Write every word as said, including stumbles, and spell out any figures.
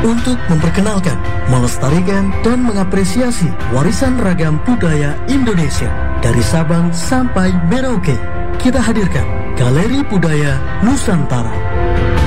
Untuk memperkenalkan, melestarikan, dan mengapresiasi warisan ragam budaya Indonesia dari Sabang sampai Merauke, kita hadirkan Galeri Budaya Nusantara.